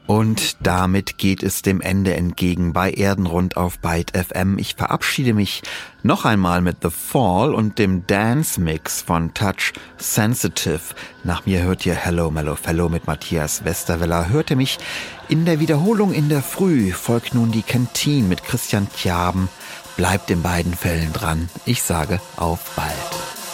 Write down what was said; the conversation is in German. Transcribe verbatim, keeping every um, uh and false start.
Und damit geht es dem Ende entgegen bei Erdenrund auf Byte F M. Ich verabschiede mich noch einmal mit The Fall und dem Dance-Mix von Touch Sensitive. Nach mir hört ihr Hello Mellow Fellow mit Matthias Westerweller. Hörte mich in der Wiederholung in der Früh. Folgt nun die Canteen mit Christian Tjaben. Bleibt in beiden Fällen dran. Ich sage auf bald.